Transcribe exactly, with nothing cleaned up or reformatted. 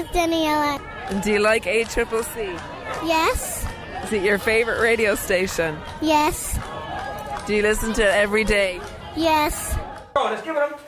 Daniela. And do you like A C C C? Yes. Is it your favourite radio station? Yes. Do you listen to it every day? Yes. Oh, let's give it up.